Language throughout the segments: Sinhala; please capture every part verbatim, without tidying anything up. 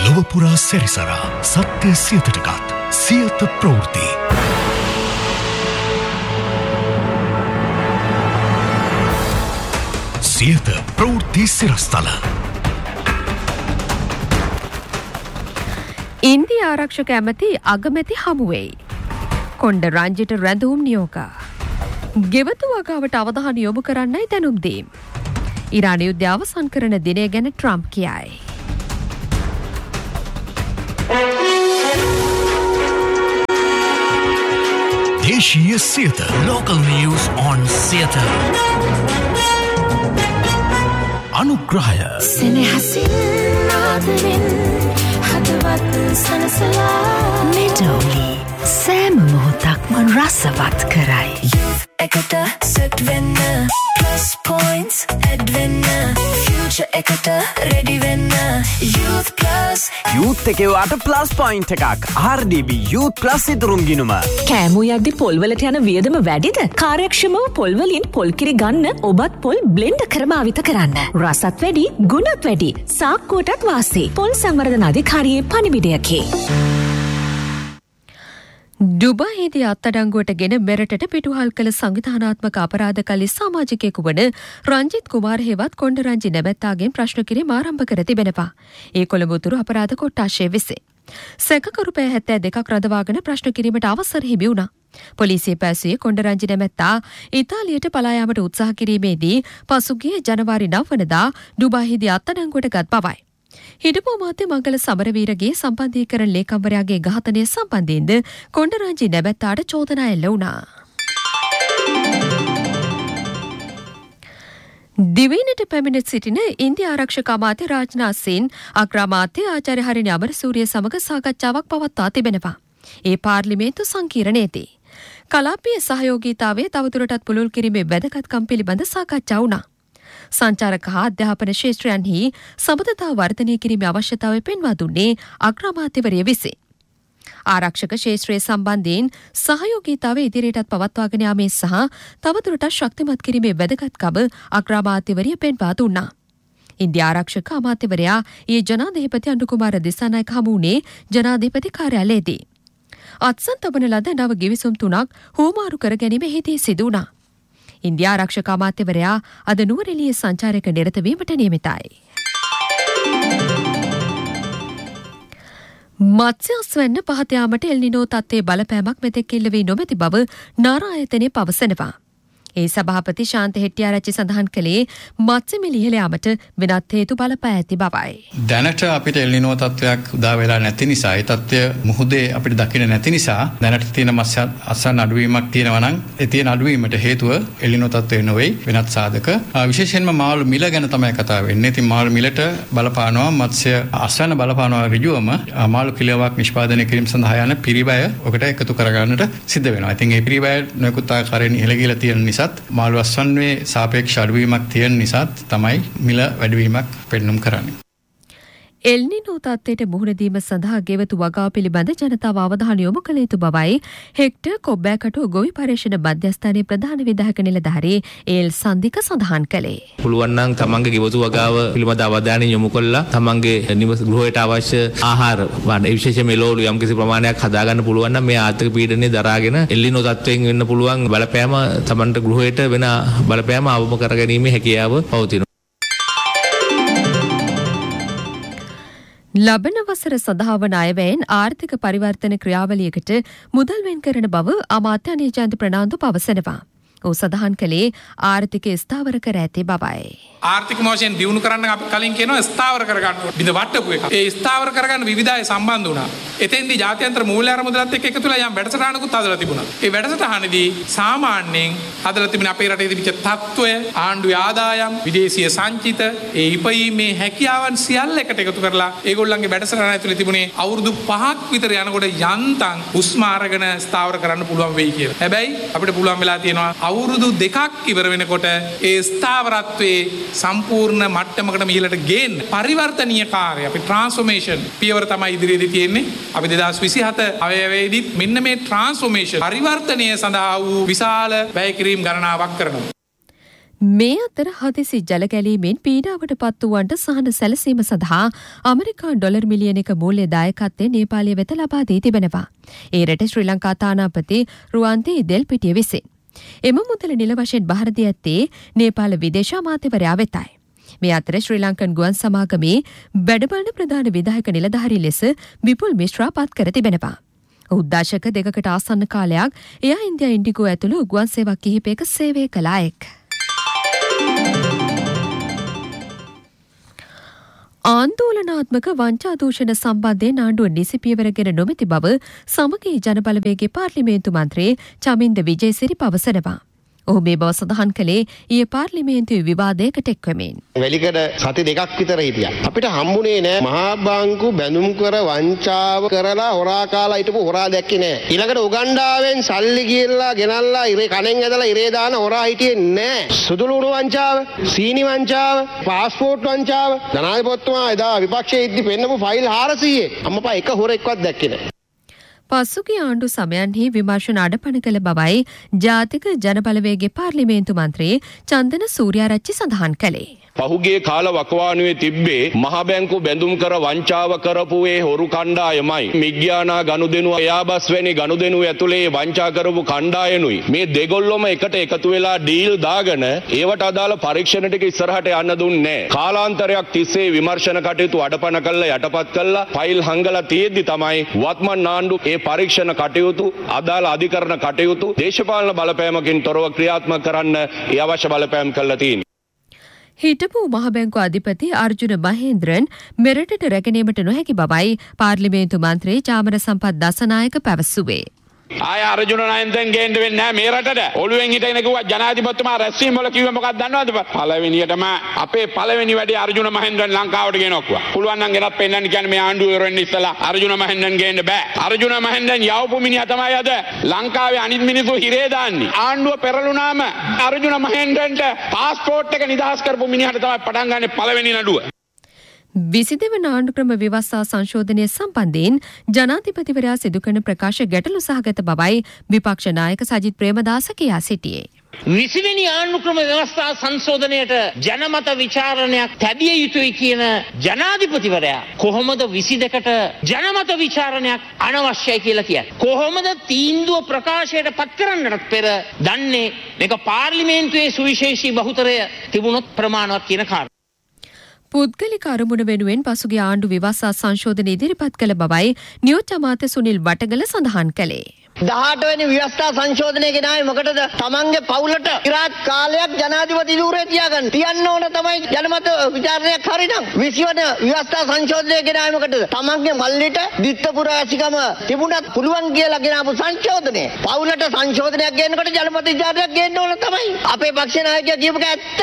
ලොවපුරා සැරිසරා සත්‍ය සියතටගත් සියත ප්‍රවෘත්ති. සියත ප්‍රවෘත්ති සිරස්තල. ඉන්දියා ආරක්ෂක ඇමති අගමැති හමුවෙයි. කොණ්ඩ රංජිට රැඳවුම් නියෝග. ගෙවතු වගාවට අවධානය යොමු කරන්නයි දැනුම් දීම්. ඉරාන යුද්ධය අවසන් කරන දිනය ගැන ට්‍රම්ප් කියයි. දේශීය Siyatha local news on Siyatha අනුග්‍රහය සෙනෙහසින් ආදරෙන් හදවත් සනසලා මෙඩෝලි සෑම මොහොතක්ම රසවත් කරයි. එකට සෙට් වෙන්න plus points add වෙන්න future එකට ready වෙන්න youth plus youth එකේ වාට plus point එකක් R D B youth plus ඉදරුම් ගිනුම. කෑමු යද්දි පොල් වලට යන වියදම වැඩිද? කාර්යක්ෂමව පොල් වලින් පොල් කිරි ගන්න ඔබත් පොල් බ්ලෙන්ඩ් කර භාවිත කරන්න. රසත් වැඩි, ගුණත් වැඩි. සාක්කුවටත් වාසි. පොල් සංවර්ධන අධිකාරියේ පණිවිඩයකි. ඩුබායිදී අත්අඩංගුවට ගෙන මෙරටට පිටුහල් කළ සංවිධානාත්මක අපරාධකාරී සමාජිකයෙකු වන රංජිත් කුමාර හේවත් කොණ්ඩ රංජි නැමැත්තාගෙන් ප්‍රශ්න කිරීම ආරම්භ කර තිබෙනවා. ඒ කොළඹ උතුරු අපරාධ කොට්ටාශය විසින් සැකකරු පැය හැත්තෑ දෙකක් රඳවාගෙන ප්‍රශ්න කිරීමට අවසර හිමි වුණා. පොලිසිය පැවසුවේ කොණ්ඩ රංජි නැමැත්තා ඉතාලියට පලා යාමට උත්සාහ කිරීමේදී පසුගිය ජනවාරි නව වනදා ඩුබායිදී අත්අඩංගුවට ගත් බවයි. හිටපු අමාත්‍ය මංගල සමරවීරගේ සම්බන්ධීකරණ ලේකම්වරයාගේ ඝාතනය සම්බන්ධයෙන්ද කොණ්ඩ රංජි නැමැත්තාට චෝදනා එල්ල වුණා. දිවයිනට පැමිණ සිටින ඉන්දියා ආරක්ෂක අමාත්‍ය රාජ්නාථ් සිං අග්‍රාමාත්‍ය ආචාර්ය හරිනි අමරසූරිය සමග සාකච්ඡාවක් පවත්වා තිබෙනවා. ඒ පාර්ලිමේන්තු සංකීර්ණයේදී කලාපීය සහයෝගීතාවයේ තවදුරටත් පුළුල් කිරීමේ වැදගත්කම් පිළිබඳ සාකච්ඡා වුණා. සංචාරක හා අධ්‍යාපන ශේෂ්ත්‍රයන්හි සබඳතා වර්ධනය කිරීමේ අවශ්‍යතාවය පෙන්වා දුන්නේ අග්‍රාමාත්‍යවරිය විසින්. ආරක්ෂක ශේෂ්ත්‍රයේ සම්බන්ධයෙන් සහයෝගීතාවය ඉදිරියටත් පවත්වාගෙන යාමේ සහ තවදුරටත් ශක්තිමත් කිරීමේ වැදගත්කම අග්‍රාමාත්‍යවරිය පෙන්වා දුන්නා. ඉන්දියා ආරක්ෂක අමාත්‍යවරයා ඊ ජනාධිපති අනුකුමාර දිසානායක හමු වුණේ ජනාධිපති කාර්යාලයේදී. අත්සන් තබන ලද නව ගිවිසුම් තුනක් හුවමාරු කර ගැනීමෙහිදී සිදු වුණා. ඉන්දියා ආරක්ෂක අමාත්‍යවරයා අද නුවරඑළියේ සංචාරක නිරත වීමට නියමිතයි. මත්ස්‍ය අස්වැන්න පහත යාමට එල් නිනෝ තත්ත්වයේ බලපෑමක් මෙතෙක් ඉල්ල වී නොමැති බව නාර ආයතනය පවසනවා. ඒ සභාපති ශාන්ත හෙට්ටිආරච්චි සඳහන් කළේ මත්ස්‍ය මිල ඉහළ යාමට වෙනත් හේතු බලපෑ ඇති බවයි. දැනට අපිට එල් නිනෝ තත්ත්වයක් උදා වෙලා නැති නිසා ඒ තත්ත්වය මුහුදේ අපිට දකින්න නැති නිසා දැනට තියෙන මත්ස්‍ය අස්වැන්න අඩුවීමක් තියෙනවා නම් ඒ තියෙන අඩුවීමට හේතුව එල් නිනෝ තත්ත්වය නෙවෙයි වෙනත් සාධක. විශේෂයෙන්ම මාළු මිල ගැන තමයි කතා වෙන්නේ. ඉතින් මාළු මිලට බලපානවා මත්ස්‍ය අස්වැන්න බලපානවා ඍජුවම මාළු කිලෝවක් නිෂ්පාදනය කිරීම සඳහා යන පිරිවැය ඔකට එකතු කරගන්නට සිද්ධ වෙනවා. ඉතින් ඒ පිරිවැය නොයෙකුත් ආකාරයෙන් ඉහළ ගිහලා තියෙන නිසා මාළු අස්වැන්නේ සාපේක්ෂ අඩුවීමක් තියෙන නිසා තමයි මිල වැඩිවීමක් පෙන්눔 කරන්නේ. එල් නිනෝ තත්ත්වයට මුහුණ දීම සඳහා ගෙවතු වගාව පිළිබඳ ජනතාව අවධානය යොමු කළ යුතු බවයි හෙක්ටර් කොබ්බෑකටුව ගොවි පර්යේෂණ මධ්‍යස්ථානයේ ප්‍රධාන විධායක නිලධාරී ඒල් සන්දික සඳහන් කළේ. පුළුවන් නම් තමන්ගේ ගෙවතු වගාව පිළිබඳ අවධානය යොමු කළා තමන්ගේ නිවස ගෘහයට අවශ්‍ය ආහාර වන විශේෂයෙන්ම එළවලු යම්කිසි ප්‍රමාණයක් හදාගන්න පුළුවන් නම් මේ ආර්ථික පීඩනය දරාගෙන එල් නිනෝ තත්ත්වයෙන් වෙන්න පුළුවන් බලපෑම තමන්ට ගෘහයට වෙන බලපෑම අවම කරගැනීමේ හැකියාව පවතිනවා. ලබන වසර සඳහා වන අයවැයෙන් ආර්ථික පරිවර්තන ක්‍රියාවලියකට මුදල් වෙන් කරන බව අමාත්‍ය අනේජන්ත ප්‍රනාන්දු පවසනවා. ඔහු සඳහන් කළේ ආර්ථිකය ස්ථාවර කර ඇති බවයි. ආර්ථික වශයෙන් දියුණු කරන්න අපි කලින් කියනවා ස්ථාවර කරගන්න බිඳ වට්ටපු එක. ඒ ස්ථාවර කරගන්න විවිධ අය සම්බන්ධ වුණා. එතෙන්දී ජාත්‍යන්තර මූල්‍ය අරමුදලත් එක්ක එකතු වෙලා යම් වැඩසටහනකුත් හදලා තිබුණා. ඒ වැඩසටහනේදී සාමාන්‍යයෙන් හදලා තිබෙන අපේ රටේ තිබිච්ච තත්ත්වය, ආණ්ඩුවේ ආදායම්, විදේශීය සංචිත, ඒ ඉපයීමේ හැකියාවන් සියල්ල එකට එකතු කරලා ඒගොල්ලන්ගේ වැඩසටහන ඇතුලේ තිබුණේ අවුරුදු පහක් විතර යනකොට යන්තම් හුස්ම අරගෙන ස්ථාවර කරන්න පුළුවන් වෙයි කියලා. හැබැයි අපිට පුළුවන් වෙලා තියෙනවා අවුරුදු දෙකක් ඉවර වෙනකොට ඒ ස්ථාවරත්වයේ සම්පූර්ණ මට්ටමකට ඉහළට ගේන්න පරිවර්තනීය කාර්ය අපි ට්‍රාන්ස්ෆෝමේෂන් පියවර තමයි ඉදිරියේදී තියෙන්නේ. අපි දෙදාස් විසිහත අවයවයේදීත් මෙන්න මේ ට්‍රාන්ස්ෆෝමේෂන් පරිවර්තනය සඳහා වූ විශාල වැය කිරීම් ගණනාවක් කරනවා. මේ අතර හදිසි ජල ගැලීමෙන් පීඩාවට පත් වූවන්ට සහන සැලසීම සඳහා ඇමරිකානු ඩොලර් මිලියන එක මූල්‍ය දායකත්වය නේපාලය වෙත ලබා දී තිබෙනවා. ඒ රට ශ්‍රී ලංකා තානාපති රුවන්තේ දෙල්පිටිය විසින්. එම මුදල නිල වශයෙන් බහර දී ඇත්තේ නේපාල විදේශ අමාත්‍යවරයා වෙතයි. මේ අතර ශ්‍රී ලංකන් ගුවන් සමාගමේ වැඩබලන ප්‍රධාන විධායක නිලධාරී ලෙස විපුල් මිශ්‍රා පත් කර තිබෙනවා. උද්දාශක දෙකකට ආසන්න කාලයක් එයා ඉන්දියා ඉන්ඩිගෝ ඇතුළු ගුවන් සේවා කිහිපයක සේවය කළා එක්. ආන්දෝලනාත්මක වංචා දූෂණ සම්බන්ධයෙන් ආණ්ඩුව නිසි පියවරගෙන නොමැති බව සමගී ජනබලවේගයේ පාර්ලිමේන්තු මන්ත්‍රී චමින්ද විජේසිරි පවසනවා. ඔහු මේ බව සඳහන් කළේ ඊයේ පාර්ලිමේන්තුවේ විවාදයකට එක්වමින්. වැලිකඩ සති දෙකක් විතර හිටියා. අපිට හම්බුනේ නෑ මහා බාංකු බැඳුම් කර වංචාව කරලා හොරා කාලා හිටපු හොරා දැක්කේ නෑ. ඊළඟට උගණ්ඩාවෙන් සල්ලි ගියලා ගෙනල්ලා ඉරේ කණෙන් ඇදලා ඉරේ දාන හොරා හිටියේ නෑ. සුදුලුණු වංචාව, සීනි වංචාව, පාස්පෝර්ට් වංචාව. ජනාධිපතිතුමා එදා විපක්ෂයේ ඉද්දි පෙන්නපු ෆයිල් හාරසීය. අම්මපා එක හොරෙක්වත් දැක්කේ නෑ. පසුගිය ආණ්ඩු සමයන්හි විමර්ශන අඩපණ කළ බවයි ජාතික ජනබලවේගයේ පාර්ලිමේන්තු මන්ත්‍රී චන්දන සූර්යාරච්චි සඳහන් කළේ. පහුගිය කාල වකවානුවේ තිබ්බේ මහ බැංකු බැඳුම් කර වංචාව කරපු ඒ හොරු කණ්ඩායමයි මිග්‍යානා ගනුදෙනු එයාබස් වැනි ගනුදෙනු ඇතුලේ වංචා කරපු කණ්ඩායනුයි මේ දෙගොල්ලොම එකට එකතු වෙලා ඩීල් දාගෙන ඒවට අදාළ පරීක්ෂණ ටික ඉස්සරහට යන්න දුන්නේ නැහැ. කාලාන්තරයක් තිස්සේ විමර්ශන කටයුතු අඩපණ කළා යටපත් කළා ෆයිල් හංගලා තියෙද්දි තමයි වත්මන් ආණ්ඩු ඒ පරීක්ෂණ කටයුතු අදාළ අධිකරණ කටයුතු දේශපාලන බලපෑමකින් තොරව ක්‍රියාත්මක කරන්න ඒ අවශ්‍ය බලපෑම් කළා තියෙනවා. හිටපු මහබැංකු අධිපති අර්ජුන මහේන්ද්‍රන් මෙරටට රැගෙනීමට නොහැකි බවයි පාර්ලිමේන්තු මන්ත්‍රී චාමර සම්පත් දසනායක පැවසුවේ. ආය අර්ජුන නයන්තෙන් ගේන්න වෙන්නේ නැහැ මේ රටට. ඔළුවෙන් හිටගෙන කිව්වා ජනාධිපතිතුමා රැස්වීම වල කිව්වේ මොකක්ද දන්නවද? පළවෙනියටම අපේ පළවෙනි වැඩේ අර්ජුන මහේන්ද්‍රන් ලංකාවට ගෙනවක්වා. පුළුවන් නම් ගෙනත් පෙන්නන්න කියන්නේ මේ ආණ්ඩුව ඉවරෙන්න ඉස්සලා අර්ජුන මහේන්ද්‍රන් ගේන්න බෑ. අර්ජුන මහේන්ද්‍රන් යවපු මිනිහා තමයි අද ලංකාවේ අනිත් මිනිස්සු හිරේ දාන්නේ. ආණ්ඩුව පෙරළුනාම අර්ජුන මහේන්ද්‍රන්ට පාස්පෝර්ට් එක නිදහස් කරපු මිනිහට තමයි පටන් ගන්න පළවෙනි නඩුව. විසිදෙවන ආණ්ඩුක්‍රම ව්‍යවස්ථා සංශෝධනය සම්බන්ධයෙන් ජනාධිපතිවරයා සිදු කරන ප්‍රකාශ ගැටලු සහගත බවයි විපක්ෂ නායක සජිත් ප්‍රේමදාස කියා සිටියේ. විසිවෙනි ආණ්ඩුක්‍රම ව්‍යවස්ථා සංශෝධනයට ජනමත විචාරණයක් තැබිය යුතුයි කියන ජනාධිපතිවරයා කොහොමද විසි දෙකට ජනමත විචාරණයක් අනවශ්‍යයි කියලා කියන්නේ? කොහොමද තීන්දුව ප්‍රකාශයට පත් කරන්නට පෙර දන්නේ මේක පාර්ලිමේන්තුවේ සුවිශේෂී බහුතරය තිබුණොත් ප්‍රමාණවත් කියන කාරණා. පුද්ගලික අරමුණ වෙනුවෙන් පසුගිය ආණ්ඩු ව්‍යවස්ථා සංශෝධන ඉදිරිපත් කළ බවයි නියෝජ්‍ය අමාත්‍ය සුනිල් වටගල සඳහන් කළේ. දහඅට වෙනි ව්‍යවස්ථා සංශෝධනය ගෙනාවේ මොකටද? තමන්ගේ පවුලට ඉරාත් කාලයක් ජනාධිපති ධූරය තියාගන්න. තියන්න ඕන තමයි ජනමත විචාරණයක් හරිනම්. විසි වන ව්‍යවස්ථා සංශෝධනය ගෙනාවේ මොකටද? තමන්ගේ මල්ලිට ditthපුර ඇසිකම තිබුණත් පුළුවන් කියලා ගෙනාවු සංශෝධනය. පවුලට සංශෝධනයක් ගේනකොට ජනමත විචාරණයක් ගේන්න ඕන තමයි. අපේ පක්ෂ නායකයා කියපු ඇත්ත.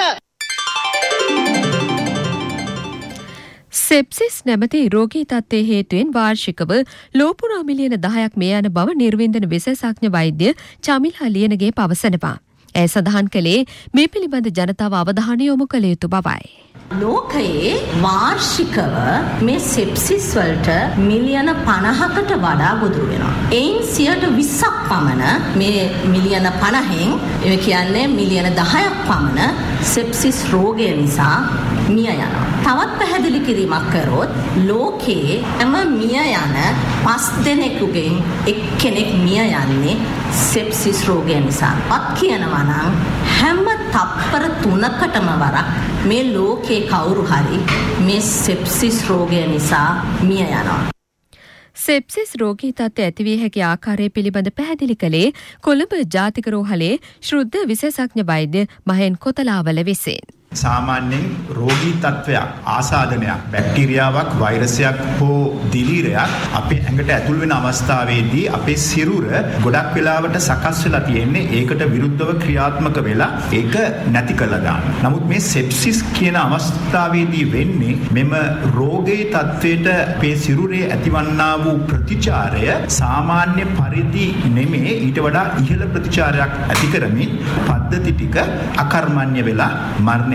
සෙප්සිස් නැමැති රෝගී තත්ත්වයේ හේතුවෙන් වාර්ෂිකව ලෝපුරා මිලියන දහයක් මේ යන බව නිර්වින්දන විශේෂඥ වෛද්‍ය චමිලා ලියනගේ පවසනවා. ඇය සඳහන් කළේ මේ පිළිබඳ ජනතාව අවධානය යොමු කළ යුතු බවයි. ලෝකයේ වාර්ෂිකව මේ සෙප්සිස් වලට මිලියන පනහකට වඩා ගොදුරු වෙනවා. එයින් සියයට විස්සක් පමණ මේ මිලියන පනහෙන් ඒ කියන්නේ මිලියන දහයක් පමණ සෙප්සිස් රෝගය නිසා මිය යනවා. තවත් පැහැදිලි කිරීමක් කරොත් ලෝකයේ හැම මිය යන පස් දෙනෙකුගෙන් එක්කෙනෙක් මිය යන්නේ සෙප්සිස් රෝගය නිසා. පත් කියනවා නම් හැම තප්පර තුනකටම වරක් මේ ලෝකේ කවුරු හරි මේ සෙප්සිස් රෝගය නිසා මිය යනවා. සෙප්සිස් රෝගී තත්ත්වය ඇතිවිය හැකි ආකාරය පිළිබඳ පැහැදිලි කළේ කොළඹ ජාතික රෝහලේ ශ්‍රුද්ධ විශේෂඥ වෛද්‍ය මහෙන් කොතලාවල විසින්. සාමාන්‍යයෙන් රෝගී තත්ත්වයක් ආසාදනයක් බැක්ටීරියාවක් වෛරසයක් හෝ දිලීරයක් අපේ ඇඟට ඇතුල් වෙන අවස්ථාවේදී අපේ සිරුර ගොඩක් වෙලාවට සකස් වෙලා තියෙන්නේ ඒකට විරුද්ධව ක්‍රියාත්මක වෙලා ඒක නැති කරලා දාන්න. නමුත් මේ සෙප්සිස් කියන අවස්ථාවේදී වෙන්නේ මෙම රෝගී තත්ත්වයට අපේ සිරුරේ ඇතිවන්නා වූ ප්‍රතිචාරය සාමාන්‍ය පරිදි නෙමේ ඊට වඩා ඉහළ ප්‍රතිචාරයක් ඇති කරමින් පද්ධති ටික අකර්මණ්‍ය වෙලා මරණය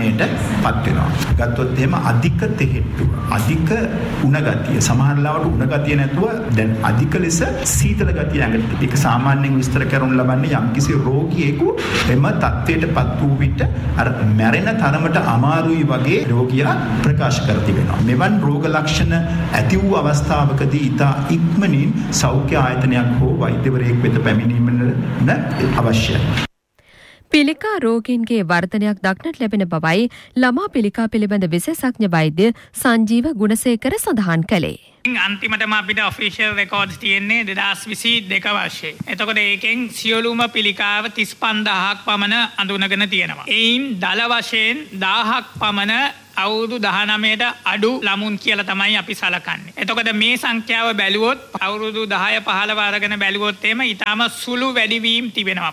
මරණයට පත් වෙනවා. ගත්තොත් එහෙම අධික තෙහෙට්ටුව, අධික උණ ගතිය, සමහර ලාවට උණ ගතිය නැතුව දැන් අධික ලෙස සීතල ගතිය ඇඟට. ඒක සාමාන්‍යයෙන් විස්තර කරනු ලබන්නේ යම්කිසි රෝගියෙකු එම තත්ත්වයට පත් වූ විට අර මැරෙන තරමට අමාරුයි වගේ රෝගියා ප්‍රකාශ කර තිබෙනවා. මෙවන් රෝග ලක්ෂණ ඇති වූ අවස්ථාවකදී ඉතා ඉක්මනින් සෞඛ්‍ය ආයතනයක් හෝ වෛද්‍යවරයෙක් වෙත පැමිණීමට අවශ්‍යයි. පිළිකා රෝගීන්ගේ වර්ධනයක් දක්නට ලැබෙන බවයි ළමා පිළිකා පිළිබඳ විශේෂඥ වෛද්‍ය සංජීව ගුණසේකර සඳහන් කළේ. අන්තිමටම අපිට ඔෆිෂියල් රෙකෝඩ්ස් තියෙන්නේ දෙදහස් විසි දෙක වර්ෂයේ. එතකොට ඒකෙන් සියලුම පිළිකාව තිස් පන්දාහක් පමණ අඳුනගෙන තියෙනවා. එයින් දල වශයෙන් දාහක් පමණ අවුරුදු දහනවයට අඩු ළමුන් කියලා තමයි අපි සලකන්නේ. එතකොට මේ සංඛ්‍යාව බැලුවොත් අවුරුදු දහය පහළව අරගෙන බැලුවොත් එම ඊටම සුළු වැඩිවීම තිබෙනවා.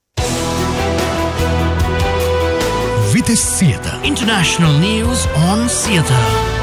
විදෙස් International news on Siyata.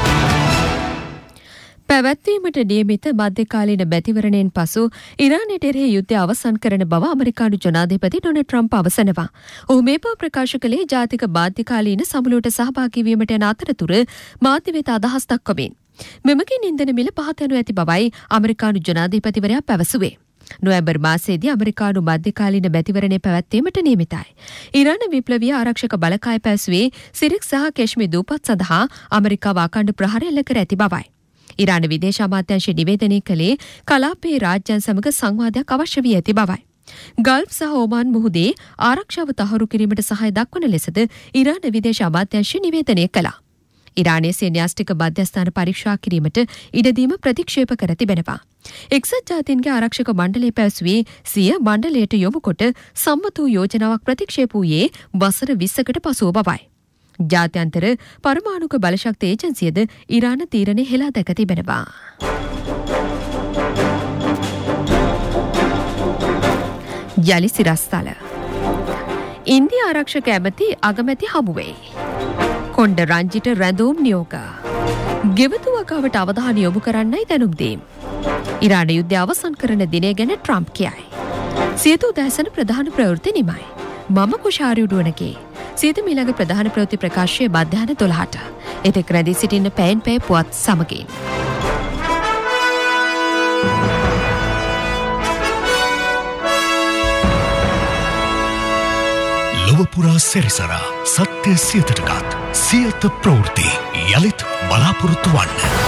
පැවැත්වීමට නියමිත මධ්‍යකාලීන මැතිවරණයෙන් පසු ඉරානයට එරෙහි යුද්ධය අවසන් කරන බව ඇමරිකානු ජනාධිපති ඩොනල්ඩ් ට්‍රම්ප් අවසනවා. ඔහු මේ බව ප්‍රකාශ කළේ ජාතික මධ්‍යකාලීන සමුළුවට සහභාගී වීමට යන අතරතුර මාධ්‍ය වෙත අදහස් දක්වමින්. මෙමගින් ඉන්ධන මිල පහත යනු ඇති බවයි ඇමරිකානු ජනාධිපතිවරයා පැවසුවේ. නොවැම්බර් මාසයේදී ඇමරිකානු මධ්‍යකාලීන මැතිවරණය පැවැත්වීමට නියමිතයි. ඉරාන විප්ලවීය ආරක්ෂක බලකාය පැවසුවේ සිරික් සහ කැශ්මීර් දූපත් සඳහා ඇමරිකාව අඛණ්ඩ ප්‍රහාරය එල්ල කර ඇති බවයි. ඉරාන විදේශ අමාත්‍යාංශය නිවේදනය කළේ කලාපයේ රාජ්‍යයන් සමග සංවාදයක් අවශ්‍ය වී ඇති බවයි. ගල්ෆ් සහ ඕමාන් මුහුදේ ආරක්ෂාව තහවුරු කිරීමට සහාය දක්වන ලෙසද ඉරාන විදේශ අමාත්‍යාංශය නිවේදනය කළා. ඉරානයේ සේනාස්තික මධ්‍යස්ථාන පරීක්ෂා කිරීමට ඉඩදීම ප්‍රතික්ෂේප කර තිබෙනවා. එක්සත් ජාතීන්ගේ ආරක්ෂක මණ්ඩලය පැවසුවේ සිය මණ්ඩලයට යොමු කොට සම්මත වූ යෝජනාවක් ප්‍රතික්ෂේප වූයේ වසර විස්සකට පසුව බවයි. ජාත්‍යන්තර පරමාණුක බලශක්ති ඒජන්සියද ඉරාන තීරණය හෙලා දැක තිබෙනවා. යලි සිරස්තල ඉන්දිය ආරක්ෂක ඇමති අගමැති හමුවේ. කොණ්ඩ රංජිට රැඳවුම් නියෝග. ගෙවතු වගාවට අවධානය යොමු කරන්නයි දැනුම් දීම්. ඉරාන යුද්ධය අවසන් කරන දිනය ගැන ට්‍රම්ප් කියයි. සියතු උදෑසන ප්‍රධාන ප්‍රවෘත්ති නිමයි. මම කුෂාරියුඩුවනගේ. සියත මීළඟ ප්‍රධාන ප්‍රවෘත්ති ප්‍රකාශය මධ්‍යහන දොළහට. එතෙක් රැඳී සිටින්න පැයෙන් පැය පුවත් සමගින්. ලොවපුරා සැරිසරා සත්‍ය සියතටගත් සියත ප්‍රවෘත්ති යළිත් බලාපොරොත්තු වන්න.